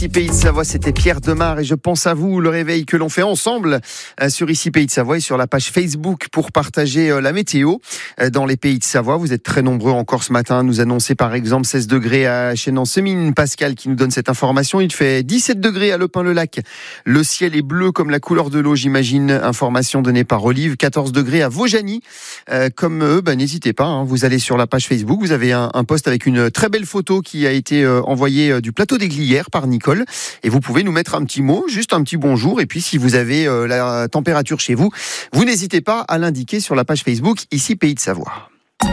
Ici Pays de Savoie, c'était Pierre Demar et je pense à vous, le réveil que l'on fait ensemble sur Ici Pays de Savoie et sur la page Facebook pour partager la météo dans les Pays de Savoie. Vous êtes très nombreux encore ce matin à nous annoncer par exemple 16 degrés à Chénan-Semine. Pascal qui nous donne cette information, il fait 17 degrés à Lepin-le-Lac. Le ciel est bleu comme la couleur de l'eau, j'imagine. Information donnée par Olive. 14 degrés à Vaujany. Comme eux, n'hésitez pas, vous allez sur la page Facebook, vous avez un post avec une très belle photo qui a été envoyée du plateau des Glières par Nicole. Et vous pouvez nous mettre un petit mot, juste un petit bonjour. Et puis si vous avez la température chez vous, vous n'hésitez pas à l'indiquer sur la page Facebook Ici Pays de Savoie.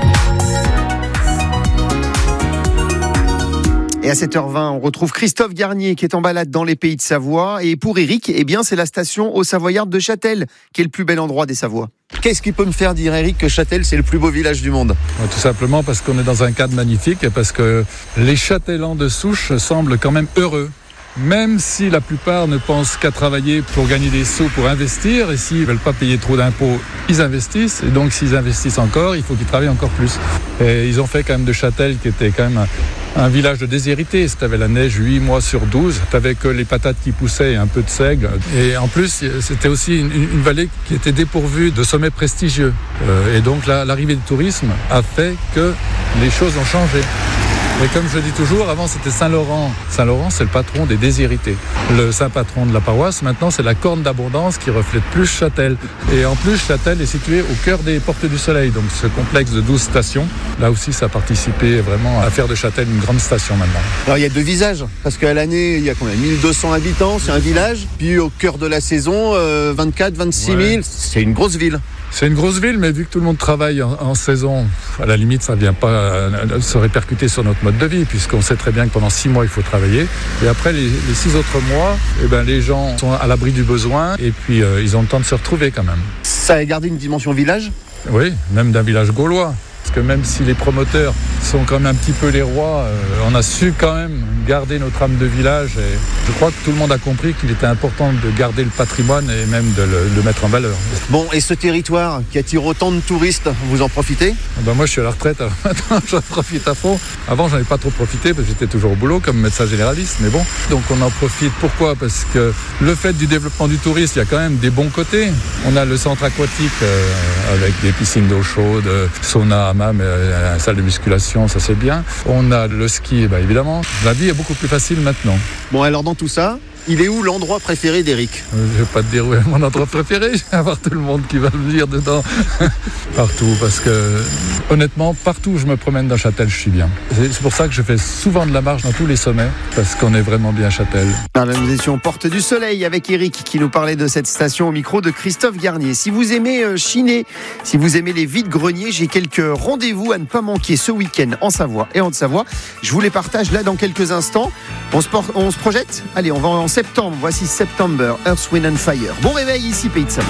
Et à 7h20, on retrouve Christophe Garnier qui est en balade dans les Pays de Savoie. Et pour Eric, c'est la station aux Savoyardes de Châtel qui est le plus bel endroit des Savoies. Qu'est-ce qui peut me faire dire, Eric, que Châtel, c'est le plus beau village du monde ? Tout simplement parce qu'on est dans un cadre magnifique et parce que les Châtellans de souche semblent quand même heureux. Même si la plupart ne pensent qu'à travailler pour gagner des sous, pour investir, et s'ils ne veulent pas payer trop d'impôts, ils investissent. Et donc s'ils investissent encore, il faut qu'ils travaillent encore plus. Et ils ont fait quand même de Châtel, qui était quand même un village de déshérités. T'avais la neige 8 mois sur 12, t'avais que les patates qui poussaient et un peu de seigle. Et en plus, c'était aussi une vallée qui était dépourvue de sommets prestigieux. Et donc l'arrivée du tourisme a fait que les choses ont changé. Et comme je dis toujours, avant c'était Saint-Laurent. Saint-Laurent, c'est le patron des déshérités. Le saint patron de la paroisse, maintenant, c'est la corne d'abondance qui reflète plus Châtel. Et en plus, Châtel est situé au cœur des Portes du Soleil. Donc ce complexe de 12 stations, là aussi, ça a participé vraiment à faire de Châtel une grande station maintenant. Alors il y a deux visages, parce qu'à l'année, il y a combien ? 1200 habitants, c'est un village. Puis au cœur de la saison, 24, 26 000, c'est une grosse ville. C'est une grosse ville, mais vu que tout le monde travaille en saison, à la limite, ça ne vient pas se répercuter sur notre mode de vie, puisqu'on sait très bien que pendant 6 mois, il faut travailler. Et après, les 6 autres mois, les gens sont à l'abri du besoin, et puis ils ont le temps de se retrouver quand même. Ça a gardé une dimension village ? Oui, même d'un village gaulois. Parce que même si les promoteurs sont quand même un petit peu les rois, on a su quand même garder notre âme de village. Et je crois que tout le monde a compris qu'il était important de garder le patrimoine et même de le mettre en valeur. Bon, et ce territoire qui attire autant de touristes, vous en profitez ? Moi, je suis à la retraite, alors maintenant, j'en profite à fond. Avant, j'en ai pas trop profité parce que j'étais toujours au boulot comme médecin généraliste, mais bon. Donc, on en profite. Pourquoi ? Parce que le fait du développement du tourisme, il y a quand même des bons côtés. On a le centre aquatique avec des piscines d'eau chaude, sauna, hammam, salle de musculation, ça c'est bien. On a le ski, évidemment. La vie est beaucoup plus facile maintenant. Bon, alors dans tout ça, il est où l'endroit préféré d'Eric ? Je ne vais pas te dire où est mon endroit préféré, je vais avoir tout le monde qui va me dire dedans. Partout, parce que honnêtement, partout où je me promène dans Châtel, je suis bien. C'est pour ça que je fais souvent de la marche dans tous les sommets, parce qu'on est vraiment bien à Châtel. Alors, nous étions Porte du Soleil avec Eric qui nous parlait de cette station au micro de Christophe Garnier. Si vous aimez chiner, si vous aimez les vides-greniers, j'ai quelques rendez-vous à ne pas manquer ce week-end en Savoie et en Haute-Savoie. Je vous les partage là dans quelques instants. On se projette ? Allez, on va en septembre. Voici September, Earth, Wind and Fire. Bon réveil ici, Pays de Savoie.